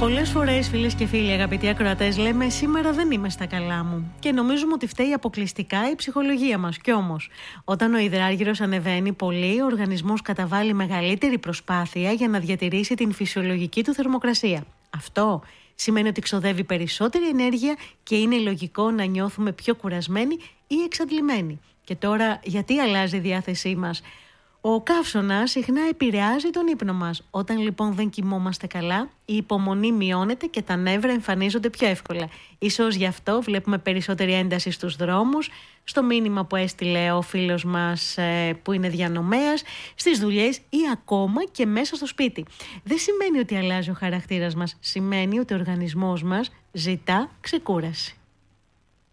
Πολλές φορές, φίλες και φίλοι, αγαπητοί ακροατές, λέμε σήμερα δεν είμαι στα καλά μου και νομίζουμε ότι φταίει αποκλειστικά η ψυχολογία μας. Κι όμως, όταν ο υδράργυρος ανεβαίνει πολύ, ο οργανισμός καταβάλει μεγαλύτερη προσπάθεια για να διατηρήσει την φυσιολογική του θερμοκρασία. Αυτό σημαίνει ότι ξοδεύει περισσότερη ενέργεια και είναι λογικό να νιώθουμε πιο κουρασμένοι ή εξαντλημένοι. Και τώρα, γιατί αλλάζει η διάθεσή μας? Ο καύσωνας συχνά επηρεάζει τον ύπνο μας. Όταν λοιπόν δεν κοιμόμαστε καλά, η υπομονή μειώνεται και τα νεύρα εμφανίζονται πιο εύκολα. Ίσως γι' αυτό βλέπουμε περισσότερη ένταση στους δρόμους, στο μήνυμα που έστειλε ο φίλος μας που είναι διανομέας, στις δουλειές ή ακόμα και μέσα στο σπίτι. Δεν σημαίνει ότι αλλάζει ο χαρακτήρας μας, σημαίνει ότι ο οργανισμός μας ζητά ξεκούραση.